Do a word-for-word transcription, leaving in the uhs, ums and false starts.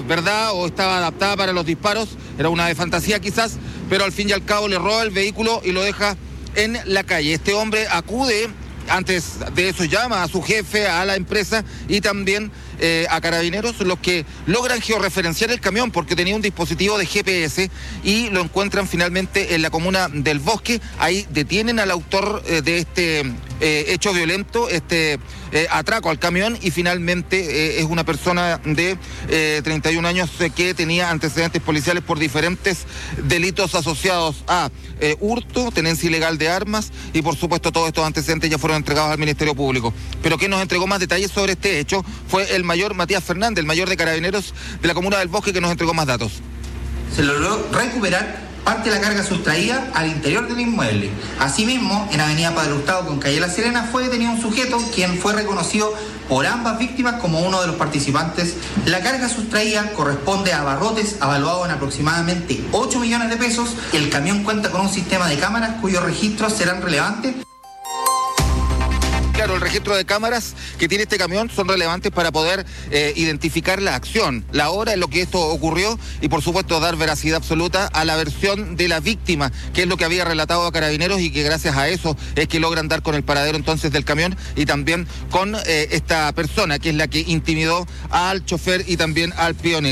verdad o estaba adaptada para los disparos, era una de fantasía quizás, pero al fin y al cabo le roba el vehículo y lo deja en la calle. Este hombre acude, antes de eso llama a su jefe, a la empresa y también eh, a Carabineros, los que logran georreferenciar el camión porque tenía un dispositivo de G P S y lo encuentran finalmente en la comuna del Bosque. Ahí detienen al autor eh, de este eh, hecho violento, este eh, atraco al camión, y finalmente eh, es una persona de eh, treinta y un años eh, que tenía antecedentes policiales por diferentes delitos asociados a eh, hurto, tenencia ilegal de armas y por supuesto todos estos antecedentes ya fueron entregados al Ministerio Público. Pero quien nos entregó más detalles sobre este hecho fue el mayor Matías Fernández, el mayor de Carabineros de la comuna del Bosque, que nos entregó más datos. Se logró recuperar parte de la carga sustraída al interior del inmueble. Asimismo, en Avenida Padre Hurtado con calle La Serena fue detenido un sujeto quien fue reconocido por ambas víctimas como uno de los participantes. La carga sustraída corresponde a abarrotes avaluados en aproximadamente ocho millones de pesos. El camión cuenta con un sistema de cámaras cuyos registros serán relevantes. Claro, el registro de cámaras que tiene este camión son relevantes para poder eh, identificar la acción, la hora en lo que esto ocurrió y por supuesto dar veracidad absoluta a la versión de la víctima, que es lo que había relatado a Carabineros y que gracias a eso es que logran dar con el paradero entonces del camión y también con eh, esta persona que es la que intimidó al chofer y también al peonero.